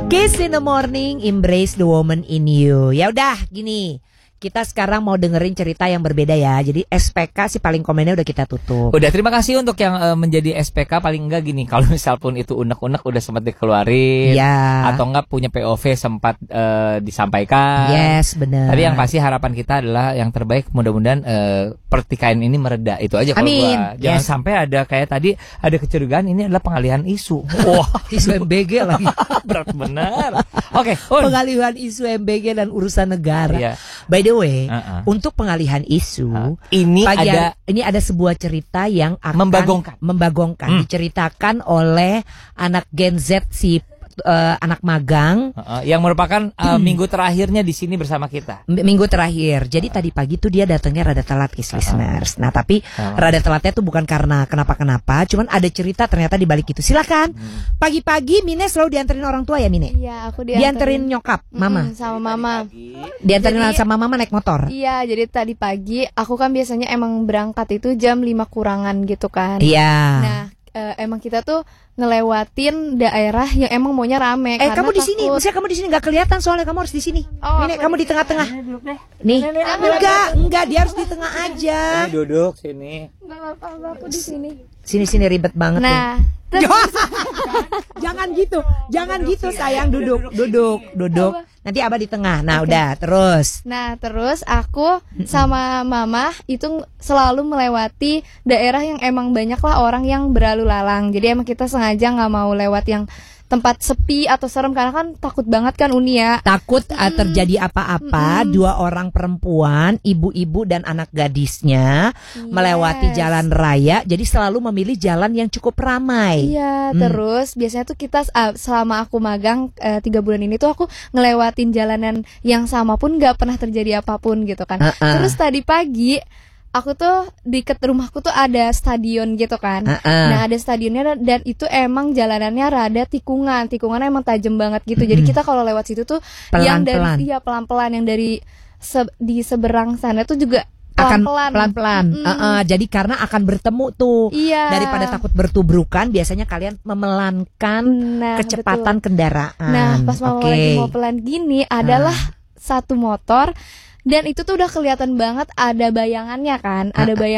Kiss in the morning, embrace the woman in you. Ya udah, gini. Kita sekarang mau dengerin cerita yang berbeda ya. Jadi SPK si paling komennya udah kita tutup. Udah, terima kasih untuk yang menjadi SPK. Paling enggak gini, kalau misal pun itu unek-unek udah sempat dikeluarin ya. Atau enggak punya POV sempat disampaikan. Yes, benar. Tapi yang pasti harapan kita adalah yang terbaik. Mudah-mudahan pertikaian ini mereda. Itu aja kalau gua. Jangan sampai ada kayak tadi ada kecurigaan ini adalah pengalihan isu. Wah, isu MBG lagi. Berat benar. Oke, pengalihan isu MBG dan urusan negara. Iya. By the way, untuk pengalihan isu, ini ada sebuah cerita yang akan membagongkan. Diceritakan oleh anak Gen Z si anak magang yang merupakan minggu terakhirnya di sini bersama kita. Minggu terakhir. Jadi tadi pagi tuh dia datangnya rada telat, listeners. Nah, tapi rada telatnya tuh bukan karena kenapa-kenapa, cuman ada cerita ternyata di balik itu. Silakan. Pagi-pagi Mine selalu dianterin orang tua ya, Mine? Iya, aku dianterin nyokap, mama. Sama mama. Dianterin sama mama naik motor. Iya, jadi tadi pagi aku kan biasanya emang berangkat itu jam 5 kurangan gitu kan. Iya. Nah, emang kita tuh ngelewatin daerah yang emang maunya rame. Kamu di sini, maksudnya kamu di sini nggak kelihatan soalnya kamu harus di sini. Ini kamu di tengah-tengah. Nih, enggak, dia harus di tengah aja. Ini duduk sini. Enggak apa-apa, aku di sini. Sini ribet banget. Nah, jangan gitu sayang, duduk. Nanti Abah di tengah. Nah, udah, terus. Nah, terus aku sama mama itu selalu melewati daerah yang emang banyak lah orang yang berlalu lalang. Jadi emang kita sengaja nggak mau lewat yang tempat sepi atau serem karena kan takut banget kan Uni ya. Takut terjadi apa-apa. Dua orang perempuan, ibu-ibu dan anak gadisnya melewati jalan raya. Jadi selalu memilih jalan yang cukup ramai. Iya, terus biasanya tuh kita selama aku magang 3 bulan ini tuh aku ngelewatin jalanan yang sama pun gak pernah terjadi apapun gitu kan. Terus tadi pagi aku tuh deket rumahku tuh ada stadion gitu kan. Nah, ada stadionnya dan itu emang jalanannya rada tikungannya emang tajam banget gitu. Jadi kita kalau lewat situ tuh pelan-pelan. Pelan-pelan yang dari di seberang sana tuh juga pelan-pelan. Jadi karena akan bertemu tuh. Daripada takut bertubrukan, biasanya kalian memelankan kecepatan kendaraan. Nah, pas mama lagi mau pelan gini adalah satu motor. Dan itu tuh udah kelihatan banget ada bayangannya kan,